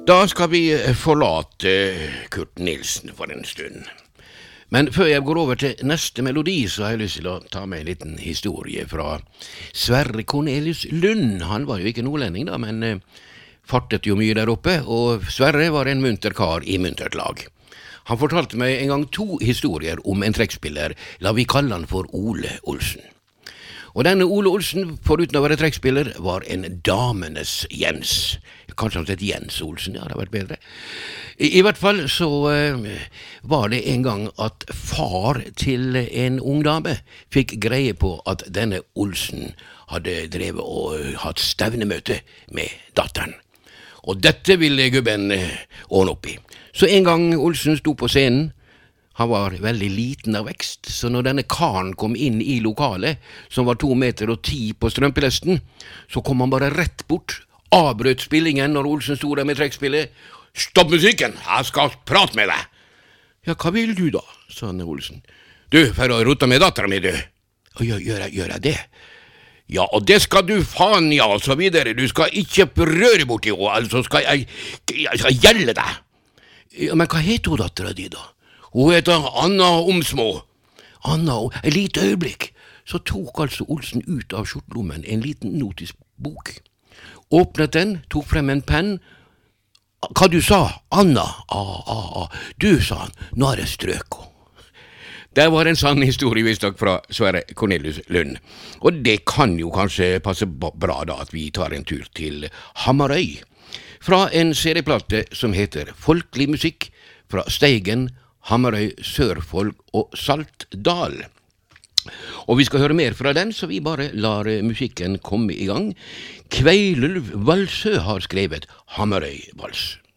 Da skal vi forlate Kurt Nilsen for en stund. Men før jeg går over til neste melodi, så har jeg lyst til å ta med en liten historie fra Sverre Cornelius Lund. Han var jo ikke nordlending da, men fartet jo mye der oppe, og Sverre var en munter kar I muntert lag. Han fortalte meg en gang 2 historier om en trekkspiller, la vi kalle han for Ole Olsen. Og denne Ole Olsen, foruten å være trekkspiller, var en damenes Jens. Kanskje han het Jens Olsen, ja, det hadde vært bedre. I hvert fall så var det en gang at far til en ung dame fikk greie på at denne Olsen hadde drevet og hatt stevnemøte med datteren. Og dette ville gubben ordne opp I. Så en gang Olsen sto på scenen, han var veldig liten av vekst, så når denne karen kom inn I lokalet, som var 2,10 meter på strømpelesten, så kom han bare rett bort, avbrøt spillingen når Olsen stod der med trekkspillet. «Stopp musikken, jeg skal prate med deg!» «Ja, hva vil du da?» sa Olsen. «Du, for å rote med datteren min, du!» Gjør jeg det?» «Ja, og det skal du faen ja, og så videre. Du skal ikke røre borti henne, altså skal jeg gjelde deg!» «Ja, men hva heter hun datteren din da?» «Hun heter Anna Omsmo.» «Anna, et lite øyeblikk!» Så tok altså Olsen ut av skjortlommen en liten notisbok. Åpnet den, tok frem en penn. «Hva du sa? Anna?» «Du», sa han, «nå jeg strøk hun.» Det var en sann historie visst nok fra Sverre Cornelius Lund. Og det kan jo kanskje passe bra da at vi tar en tur til Hamarøy. Fra en serieplate som heter Folkelig musikk fra Steigen, Hamarøy, Sørfold og Saltdal. Og vi skal høre mer fra den, så vi bare lar musikken komme I gang. Kveilulv Valsø har skrevet Hamarøy Vals.